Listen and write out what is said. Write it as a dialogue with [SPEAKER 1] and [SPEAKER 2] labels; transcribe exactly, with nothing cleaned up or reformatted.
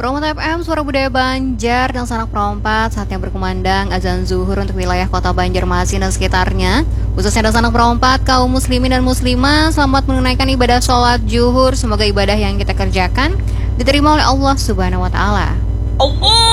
[SPEAKER 1] Promota F M, suara budaya Banjar dan sanak perompat, saatnya berkumandang azan zuhur untuk wilayah kota Banjarmasin dan sekitarnya. Khususnya dan sanak perompat, kaum muslimin dan muslimah, selamat menunaikan ibadah sholat zuhur. Semoga ibadah yang kita kerjakan diterima oleh Allah Subhanahu wa Ta'ala.
[SPEAKER 2] Allah